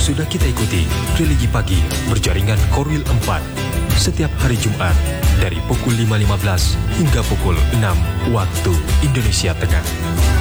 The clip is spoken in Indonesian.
sudah kita ikuti Religi Pagi berjaringan Korwil 4 setiap hari Jumat dari pukul 5.15 hingga pukul 6 waktu Indonesia Tengah.